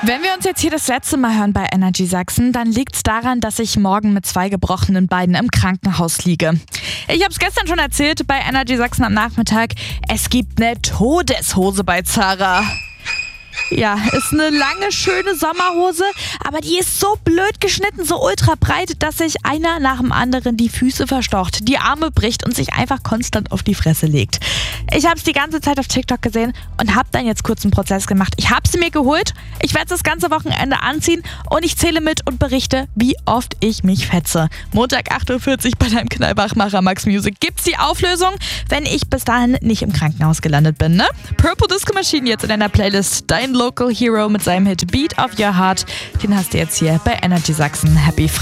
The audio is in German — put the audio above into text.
Wenn wir uns jetzt hier das letzte Mal hören bei Energy Sachsen, dann liegt's daran, dass ich morgen mit 2 gebrochenen Beinen im Krankenhaus liege. Ich habe es gestern schon erzählt bei Energy Sachsen am Nachmittag. Es gibt eine Todeshose bei Zara. Ja, ist eine lange, schöne Sommerhose, aber die ist so blöd geschnitten, so ultra breit, dass sich einer nach dem anderen die Füße verstaucht, die Arme bricht und sich einfach konstant auf die Fresse legt. Ich habe es die ganze Zeit auf TikTok gesehen und habe dann jetzt kurz einen Prozess gemacht. Ich habe sie mir geholt, ich werde das ganze Wochenende anziehen und ich zähle mit und berichte, wie oft ich mich fetze. Montag 8:40 Uhr bei deinem Knallbachmacher Max Music gibt's die Auflösung, wenn ich bis dahin nicht im Krankenhaus gelandet bin, ne? Purple Disco Machine jetzt in deiner Playlist. Dein Local Hero mit seinem Hit Beat of Your Heart. Den hast du jetzt hier bei Energy Sachsen. Happy Freitag.